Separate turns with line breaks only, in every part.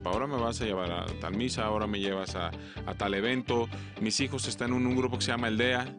ahora me vas a llevar a tal misa, ahora me llevas a tal evento. Mis hijos están en un grupo que se llama Eldea,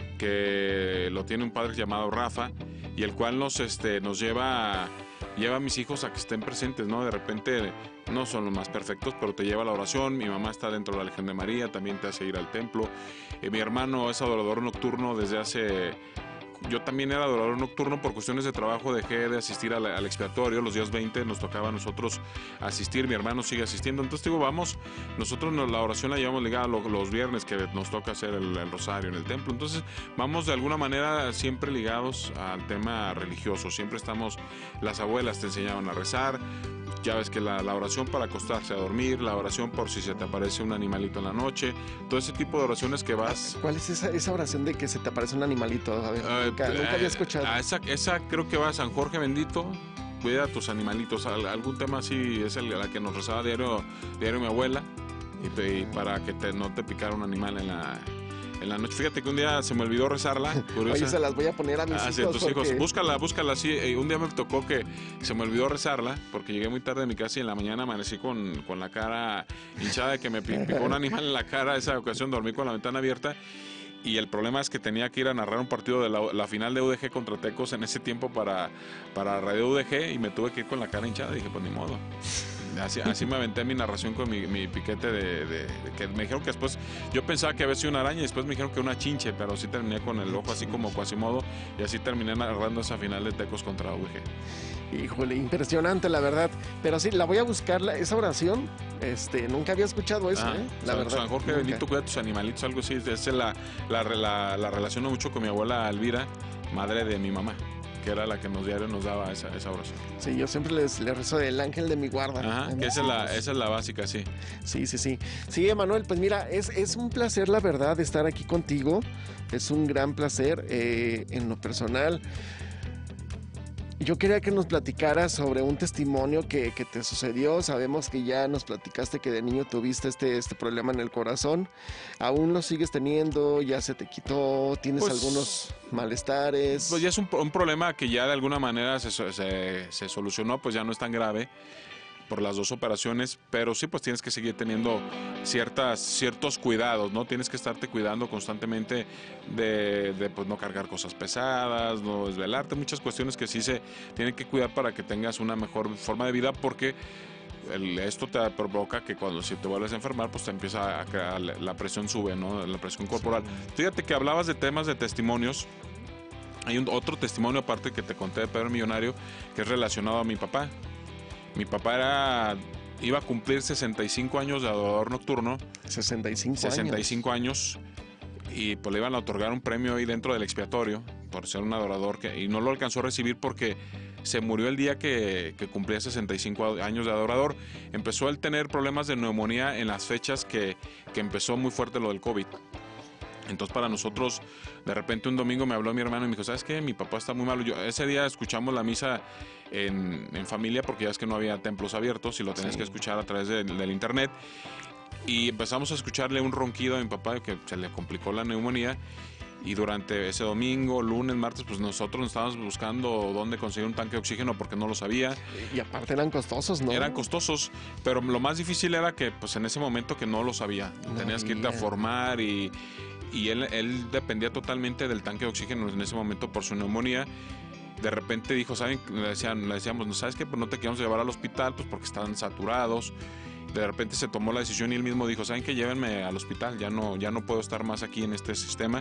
que lo tiene un padre llamado Rafa, y el cual nos lleva a mis hijos a que estén presentes, ¿no? De repente no son los más perfectos, pero te lleva a la oración. Mi mamá está dentro de la Legión de María, también te hace ir al templo. Mi hermano es adorador nocturno desde hace... Yo también era adorador nocturno, por cuestiones de trabajo dejé de asistir al expiatorio. Los días 20 nos tocaba a nosotros asistir, mi hermano sigue asistiendo. Entonces digo, vamos, nosotros la oración la llevamos ligada los viernes, que nos toca hacer el rosario en el templo. Entonces vamos de alguna manera siempre ligados al tema religioso. Siempre estamos, las abuelas te enseñaban a rezar. Ya ves que la oración para acostarse a dormir, la oración por si se te aparece un animalito en la noche, todo ese tipo de oraciones que vas...
¿Cuál es esa oración de que se te aparece un animalito? A ver, nunca había escuchado.
Esa creo que va a San Jorge bendito, cuida a tus animalitos. Algún tema así es la que nos rezaba diario mi abuela, y para que no te picara un animal en la noche. Fíjate que un día se me olvidó rezarla. Curiosa.
Oye, se las voy a poner a mis hijos.
Sí, a tus hijos. Búscala así. Un día me tocó que se me olvidó rezarla porque llegué muy tarde a mi casa y en la mañana amanecí con la cara hinchada de que me picó un animal en la cara. Esa ocasión dormí con la ventana abierta. Y el problema es que tenía que ir a narrar un partido de la final de UDG contra Tecos en ese tiempo para Radio UDG, y me tuve que ir con la cara hinchada. Y dije, pues ni modo. Así me aventé mi narración con mi piquete de que me dijeron que después, yo pensaba que había sido una araña y después me dijeron que una chinche, pero sí terminé con el ojo así como Quasimodo, y así terminé narrando esa final de Tecos contra UDG.
Híjole, impresionante la verdad. Pero sí, la voy a buscar, esa oración. Nunca había escuchado eso, la verdad.
San Jorge
nunca.
Bendito, cuida a tus animalitos, algo así. Esa la relaciono mucho con mi abuela Elvira, madre de mi mamá, que era la que diario nos daba esa oración.
Sí, yo siempre les rezo el ángel de mi guarda.
Ajá, que esa es la básica, sí.
Sí. Sí, Emanuel, pues mira, es un placer, la verdad, estar aquí contigo. Es un gran placer en lo personal. Yo quería que nos platicaras sobre un testimonio que te sucedió. Sabemos que ya nos platicaste que de niño tuviste este problema en el corazón. ¿Aún lo sigues teniendo? ¿Ya se te quitó? ¿Tienes algunos malestares?
Pues ya es un problema que ya de alguna manera se solucionó, pues ya no es tan grave por las dos operaciones, pero sí, pues tienes que seguir teniendo ciertos cuidados, ¿no? Tienes que estarte cuidando constantemente de pues no cargar cosas pesadas, no desvelarte, muchas cuestiones que sí se tienen que cuidar para que tengas una mejor forma de vida, porque esto te provoca que si te vuelves a enfermar, pues te empieza a crear, la presión sube, ¿no? La presión corporal. Fíjate que hablabas de temas de testimonios. Hay otro testimonio aparte que te conté de Pedro Millonario, que es relacionado a mi papá. Mi papá iba a cumplir 65 años de adorador nocturno.
65
años. Y pues le iban a otorgar un premio ahí dentro del expiatorio por ser un adorador, y no lo alcanzó a recibir porque se murió el día que cumplía 65 años de adorador. Empezó a tener problemas de neumonía en las fechas que empezó muy fuerte lo del COVID. Entonces para nosotros, de repente un domingo me habló mi hermano y me dijo, ¿sabes qué? Mi papá está muy malo. Ese día escuchamos la misa en familia, porque ya es que no había templos abiertos y lo tenías que escuchar a través del internet. Y empezamos a escucharle un ronquido a mi papá, que se le complicó la neumonía. Y durante ese domingo, lunes, martes, pues nosotros nos estábamos buscando dónde conseguir un tanque de oxígeno porque no lo sabía.
Y aparte eran costosos, ¿no?
Eran costosos, pero lo más difícil era que pues en ese momento que no lo sabía. Tenías que irte a formar y él dependía totalmente del tanque de oxígeno en ese momento por su neumonía. De repente dijo, ¿saben? Le decíamos, ¿no sabes qué? Pues no te queremos llevar al hospital, pues porque estaban saturados. De repente se tomó la decisión y él mismo dijo, ¿saben qué? Llévenme al hospital, ya no puedo estar más aquí en este sistema.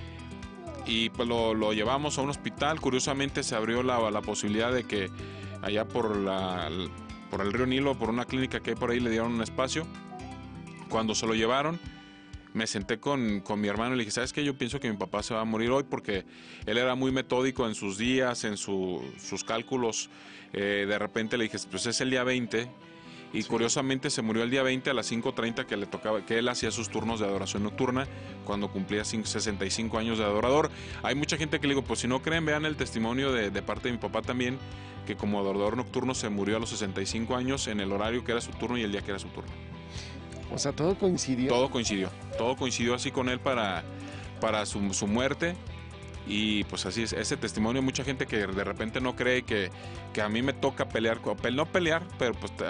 Y pues lo llevamos a un hospital. Curiosamente se abrió la posibilidad de que allá por el río Nilo, por una clínica que hay por ahí, le dieron un espacio. Cuando se lo llevaron, me senté con mi hermano y le dije, ¿sabes qué? Yo pienso que mi papá se va a morir hoy, porque él era muy metódico en sus días, en sus cálculos. De repente le dije, pues es el día 20. Y curiosamente se murió el día 20 a las 5:30 que le tocaba, que él hacía sus turnos de adoración nocturna cuando cumplía 65 años de adorador. Hay mucha gente que le digo, pues si no creen, vean el testimonio de parte de mi papá también, que como adorador nocturno se murió a los 65 años en el horario que era su turno y el día que era su turno.
O sea, todo coincidió.
Todo coincidió así con él para su muerte. Y pues así es, ese testimonio, mucha gente que de repente no cree que a mí me toca pelear, no pelear, pero pues